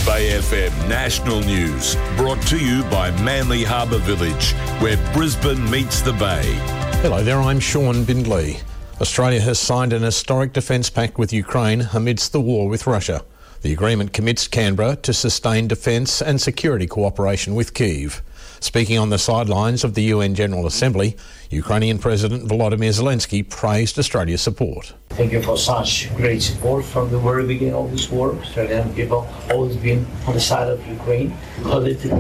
Bay FM National News, brought to you by Manly Harbour Village, where Brisbane meets the Bay. Hello there, I'm Sean Bindley. Australia has signed an historic defence pact with Ukraine amidst the war with Russia. The agreement commits Canberra to sustain defence and security cooperation with Kyiv. Speaking on the sidelines of the UN General Assembly, Ukrainian President Volodymyr Zelensky praised Australia's support. Thank you for such great support from the very beginning of this war. Australian people always been on the side of Ukraine.